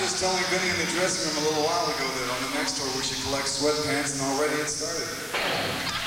was telling Vinny in the dressing room a little while ago that on the next tour we should collect sweatpants, and already it started.